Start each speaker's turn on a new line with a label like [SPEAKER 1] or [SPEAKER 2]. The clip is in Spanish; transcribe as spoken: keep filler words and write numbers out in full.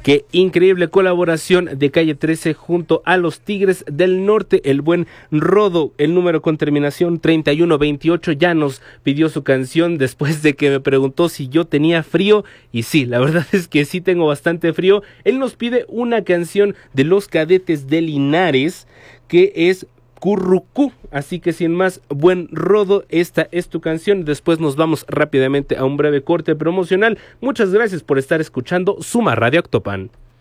[SPEAKER 1] Qué increíble colaboración de Calle trece junto a los Tigres del Norte. El buen Rodo, el número con terminación treinta y uno veintiocho, ya nos pidió su canción después de que me preguntó si yo tenía frío. Y sí, la verdad es que sí tengo bastante frío. Él nos pide una canción de los Cadetes de Linares, que es Currucú. Así que sin más, buen Rodo, esta es tu canción. Después nos vamos rápidamente a un breve corte promocional. Muchas gracias por estar escuchando Suma Radio Actopan.